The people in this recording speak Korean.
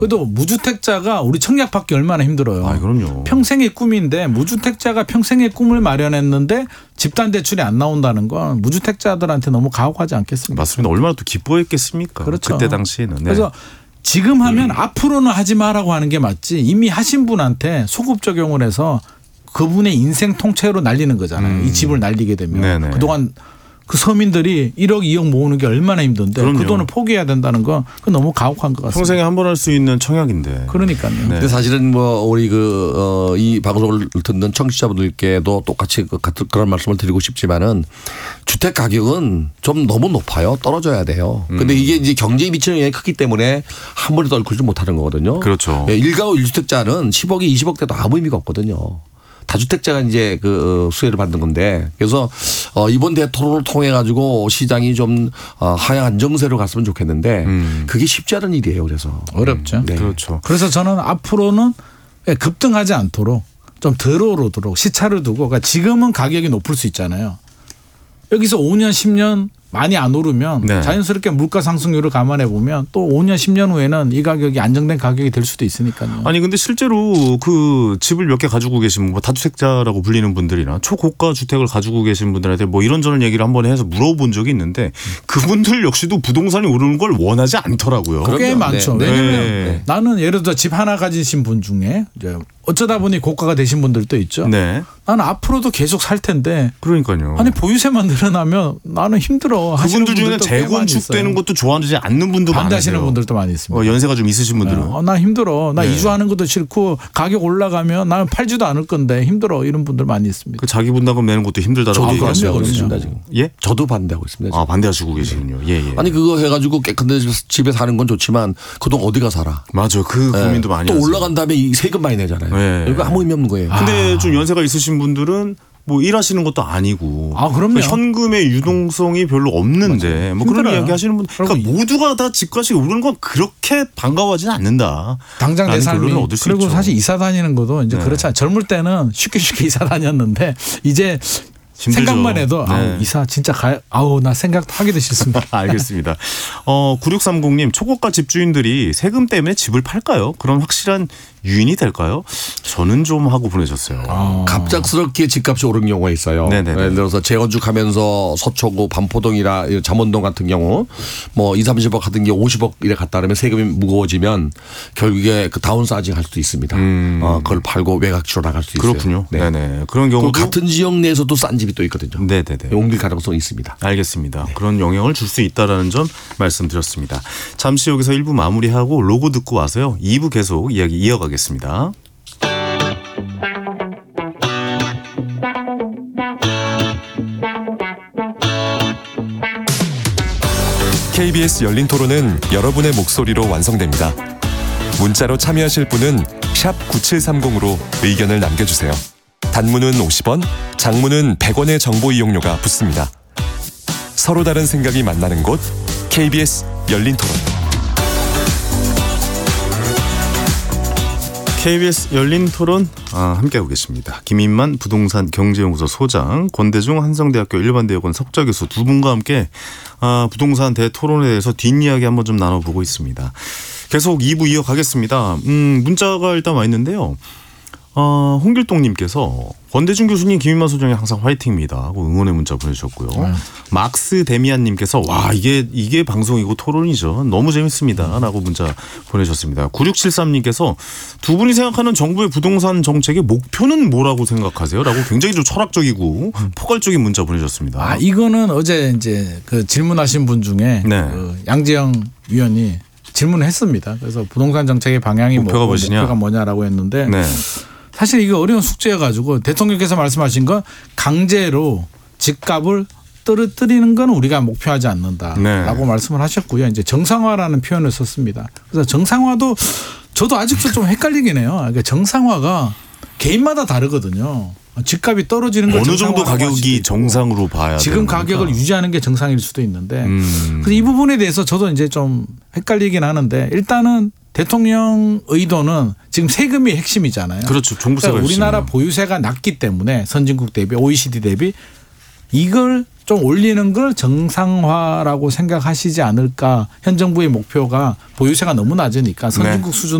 그래도 무주택자가 우리 청약 받기 얼마나 힘들어요. 아, 그럼요. 평생의 꿈인데 무주택자가 평생의 꿈을 마련했는데 집단 대출이 안 나온다는 건 무주택자들한테 너무 가혹하지 않겠습니까? 맞습니다. 얼마나 또 기뻐했겠습니까? 그렇죠. 그때 당시에는. 네. 그래서 지금 하면 앞으로는 하지 마라고 하는 게 맞지 이미 하신 분한테 소급 적용을 해서 그분의 인생 통째로 날리는 거잖아요. 이 집을 날리게 되면. 네네. 그동안 그 서민들이 1억 2억 모으는 게 얼마나 힘든데 그럼요. 그 돈을 포기해야 된다는 건 그건 너무 가혹한 것 같습니다. 평생에 한 번 할 수 있는 청약인데. 그러니까요. 네. 근데 사실은 뭐 우리 이 방송을 듣는 청취자분들께도 똑같이 그런 말씀을 드리고 싶지만은 주택 가격은 좀 너무 높아요. 떨어져야 돼요. 근데 이게 이제 경제에 미치는 영향이 크기 때문에 한 번에 떨굴지 못하는 거거든요. 그렇죠. 일가구 1주택자는 10억이 20억 대도 아무 의미가 없거든요. 다주택자가 이제 그 수혜를 받는 건데 그래서 이번 대토론을 통해 가지고 시장이 좀 하향 안정세로 갔으면 좋겠는데 그게 쉽지 않은 일이에요. 그래서 어렵죠. 네. 그렇죠. 그래서 저는 앞으로는 급등하지 않도록 좀 덜 오르도록 시차를 두고 그러니까 지금은 가격이 높을 수 있잖아요. 여기서 5년 10년 많이 안 오르면 네. 자연스럽게 물가 상승률을 감안해 보면 또 5년 10년 후에는 이 가격이 안정된 가격이 될 수도 있으니까요. 아니 근데 실제로 그 집을 몇 개 가지고 계신 뭐 다주택자라고 불리는 분들이나 초고가 주택을 가지고 계신 분들한테 뭐 이런저런 얘기를 한번 해서 물어본 적이 있는데 그분들 역시도 부동산이 오르는 걸 원하지 않더라고요. 꽤 그럼요. 많죠. 네. 왜냐하면 네. 나는 예를 들어 집 하나 가지신 분 중에 이제 어쩌다 보니 고가가 되신 분들도 있죠. 네. 나는 앞으로도 계속 살 텐데 그러니까요. 아니 보유세만 늘어나면 나는 힘들어 하시는 그분들 중에는 분들도 꽤 많이 재건축되는 있어요. 것도 좋아하지 않는 분도 반대하시는 많으세요. 분들도 많이 있습니다. 연세가 좀 있으신 분들은. 나 힘들어. 나 네. 이주하는 것도 싫고 가격 올라가면 나는 팔지도 않을 건데 힘들어. 이런 분들 많이 있습니다. 그 자기 분담금 내는 것도 힘들다라고 저도 얘기하시고 반대하고 그럼요. 있습니다 지금. 예? 저도 반대하고 있습니다. 지금. 아 반대하시고 계시군요. 예, 예. 아니 그거 해가지고 깨끗한 집에 사는 건 좋지만 그동 어디가 살아? 맞아. 그 고민도 많이 또 하세요. 올라간 다음에 이 세금 많이 내잖아요. 네. 이거 아무 의미 없는 거예요. 근데 좀 연세가 있으신 분들은 뭐 일하시는 것도 아니고 아, 그럼요. 현금의 유동성이 별로 없는데 뭐 그런 힘들어요. 이야기 하시는 분 그러니까 모두가 다 집값이 오르는 건 그렇게 반가워하지는 않는다. 당장 내 라는 삶이 결론을 얻을 수 그리고 있죠. 사실 이사 다니는 것도 이제 네. 그렇잖아요. 젊을 때는 쉽게 이사 다녔는데 이제 힘들죠. 생각만 해도 네. 아우 이사 진짜 나 생각하기도 싫습니다. 알겠습니다. 9630님 초고가 집주인들이 세금 때문에 집을 팔까요? 그런 확실한 유인이 될까요? 저는 좀 하고 보내셨어요. 갑작스럽게 집값이 오른 경우가 있어요. 네네네. 예를 들어서 재건축하면서 서초구, 반포동이나 잠원동 같은 경우 뭐 2, 30억 하던 게 50억 이래 갔다 그러면 세금이 무거워지면 결국에 그 다운사이징 할 수도 있습니다. 그걸 팔고 외곽지로 나갈 수 있어요. 그렇군요. 네. 네네. 그런 그 경우도 같은 지역 내에서도 싼 집이 또 있거든요. 네네네. 옮길 가능성이 있습니다. 알겠습니다. 그런 영향을 줄 수 있다라는 점 말씀드렸습니다. 잠시 여기서 1부 마무리하고 로고 듣고 와서요. 2부 계속 이야기 이어가겠습니다. KBS 열린 토론은 여러분의 목소리로 완성됩니다. 문자로 참여하실 분은 샵 9730으로 의견을 남겨주세요. 단문은 50원, 장문은 100원의 정보 이용료가 붙습니다. 서로 다른 생각이 만나는 곳 KBS 열린 토론. KBS 열린 토론 함께하고 계십니다. 김인만 부동산 경제연구소 소장, 권대중 한성대학교 일반대학원 석좌교수 두 분과 함께 부동산 대토론에 대해서 뒷이야기 한번 좀 나눠보고 있습니다. 계속 2부 이어가겠습니다. 문자가 일단 와 있는데요. 홍길동님께서 권대중 교수님 김인만 소장이 항상 화이팅입니다 하고 응원의 문자 보내주셨고요. 막스 데미안님께서 와 이게 방송이고 토론이죠. 너무 재밌습니다 라고 문자 보내주셨습니다. 9673님께서 두 분이 생각하는 정부의 부동산 정책의 목표는 뭐라고 생각하세요? 라고 굉장히 좀 철학적이고 포괄적인 문자 보내주셨습니다. 이거는 어제 이제 그 질문하신 분 중에 네. 그 양지영 위원이 질문을 했습니다. 그래서 부동산 정책의 방향이 목표가 무엇이냐? 목표가 뭐냐라고 했는데 네. 사실 이거 어려운 숙제여가지고 대통령께서 말씀하신 건 강제로 집값을 떨어뜨리는 건 우리가 목표하지 않는다라고 네. 말씀을 하셨고요. 이제 정상화라는 표현을 썼습니다. 그래서 정상화도 저도 아직도 좀 헷갈리긴 해요. 그러니까 정상화가 개인마다 다르거든요. 집값이 떨어지는 걸 어느 정도 정상화라고 할 수도 가격이 있고 정상으로 봐야 지금 되는 가격을 거니까. 유지하는 게 정상일 수도 있는데 그래서 이 부분에 대해서 저도 이제 좀 헷갈리긴 하는데 일단은 대통령 의도는 지금 세금이 핵심이잖아요. 그렇죠. 종부세가 그러니까 우리나라 있으면. 보유세가 낮기 때문에 선진국 대비 OECD 대비 이걸 좀 올리는 걸 정상화라고 생각하시지 않을까. 현 정부의 목표가 보유세가 너무 낮으니까 선진국 수준